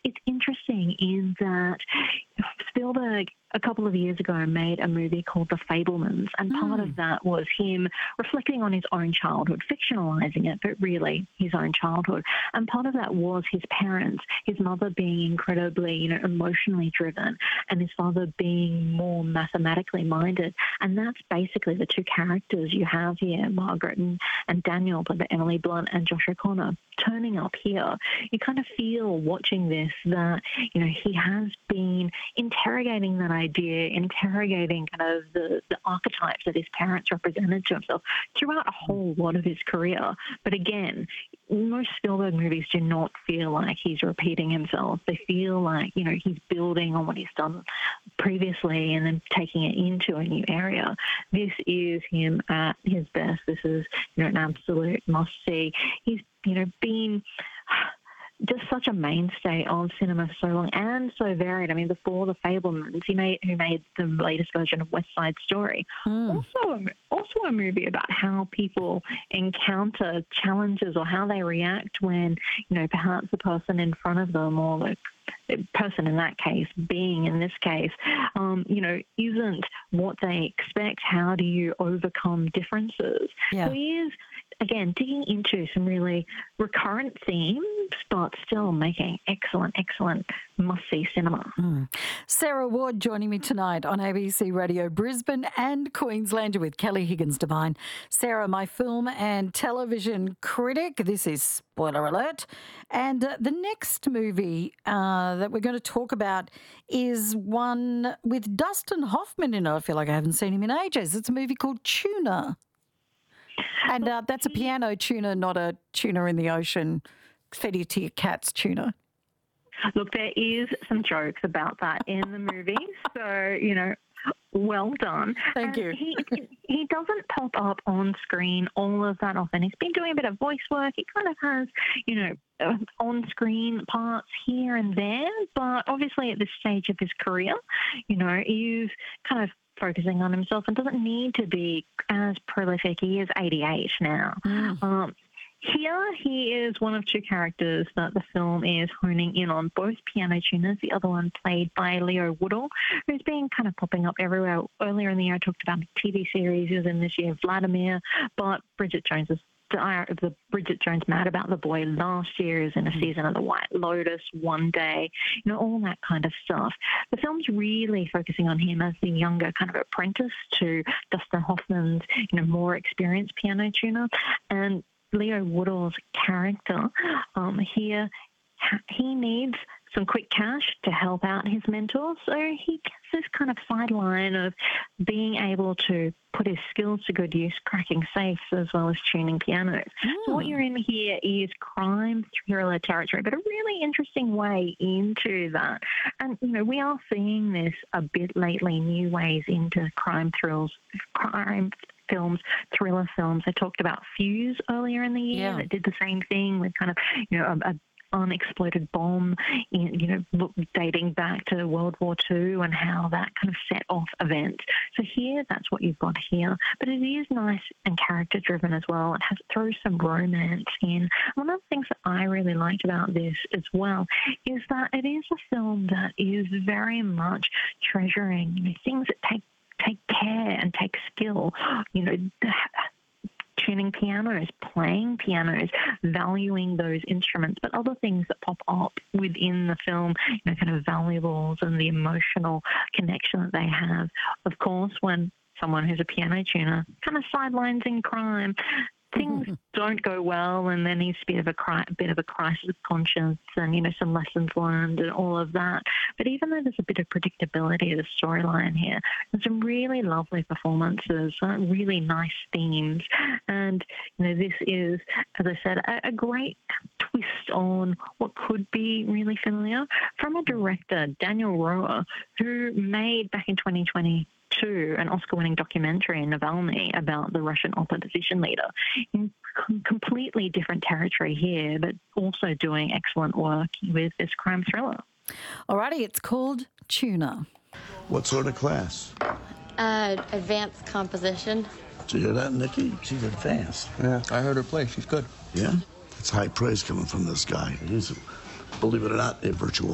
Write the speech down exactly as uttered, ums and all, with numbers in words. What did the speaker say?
it's interesting in that Spielberg a couple of years ago made a movie called The Fabelmans, and mm. part of that was him reflecting on his own childhood, fictionalizing it, but really his own childhood. And part of that was his parents, his mother being incredibly, you know, emotionally driven, and his father being more mathematically minded. And that's basically the two characters you have here, Margaret and, and Daniel, played by Emily Blunt and Josh O'Connor, turning up here. You kind of feel watching this that, you know, he has been interrogating that idea, interrogating kind of the, the archetypes that his parents represented to himself throughout a whole lot of his career. But again, most Spielberg movies do not feel like he's repeating himself. They feel like, you know, he's building on what he's done previously and then taking it into a new area. This is him at his best. This is, you know, an absolute must-see. He's, you know, been just such a mainstay of cinema for so long and so varied. I mean, before The Fabelmans, he made who made the latest version of West Side Story. Mm. Also, also a movie about how people encounter challenges or how they react when, you know, perhaps the person in front of them or the person in that case, being in this case, um, you know, isn't what they expect. How do you overcome differences? Yeah. So he is, again, digging into some really recurrent themes, but still making excellent, excellent must-see cinema. Mm. Sarah Ward joining me tonight on A B C Radio Brisbane and Queensland with Kelly Higgins-Devine. Sarah, my film and television critic. This is spoiler alert. And uh, the next movie uh, that we're going to talk about is one with Dustin Hoffman in it. I feel like I haven't seen him in ages. It's a movie called Tuna. And uh, that's a piano tuna, not a tuna in the ocean, fed you to your cat's tuna. Look, there is some jokes about that in the movie, so, you know, well done. Thank and you. He, he doesn't pop up on screen all of that often. He's been doing a bit of voice work. He kind of has, you know, uh, on-screen parts here and there, but obviously at this stage of his career, you know, he's kind of focusing on himself and doesn't need to be as prolific. He is eighty-eight now. Mm. Um, Here, he is one of two characters that the film is honing in on, both piano tuners, the other one played by Leo Woodall, who's been kind of popping up everywhere. Earlier in the year, I talked about a T V series he was in this year, Vladimir, but Bridget Jones's the Bridget Jones Mad About the Boy last year is in a season of The White Lotus, One Day, you know, all that kind of stuff. The film's really focusing on him as the younger kind of apprentice to Dustin Hoffman's, you know, more experienced piano tuner. And Leo Woodall's character um, here, he needs some quick cash to help out his mentor. So he gets this kind of sideline of being able to put his skills to good use, cracking safes as well as tuning pianos. Mm. So what you're in here is crime thriller territory, but a really interesting way into that. And, you know, we are seeing this a bit lately, new ways into crime thrills, crime films, thriller films. I talked about Fuse earlier in the year yeah. that did the same thing with kind of, you know, a, a unexploded bomb, in, you know, look, dating back to World War Two and how that kind of set off events. So here, that's what you've got here. But it is nice and character-driven as well. It has throws some romance in. One of the things that I really liked about this as well is that it is a film that is very much treasuring, you know, things that take take care and take skill, you know, tuning pianos, playing pianos, valuing those instruments, but other things that pop up within the film, you know, kind of valuables and the emotional connection that they have. Of course, when someone who's a piano tuner kind of sidelines in crime, things don't go well, and there needs to be a bit of a, cri- bit of a crisis of conscience and, you know, some lessons learned and all of that. But even though there's a bit of predictability to the storyline here, there's some really lovely performances, uh, really nice themes. And, you know, this is, as I said, a, a great twist on what could be really familiar from a director, Daniel Roher, who made back in twenty twenty to an Oscar-winning documentary in Navalny about the Russian opposition leader in com- completely different territory here, but also doing excellent work with this crime thriller. Alrighty, it's called Tuna. What sort of class? Uh, advanced composition. Did you hear that, Nikki? She's advanced. Yeah, I heard her play. She's good. Yeah? It's high praise coming from this guy. He's, believe it or not, a virtuoso.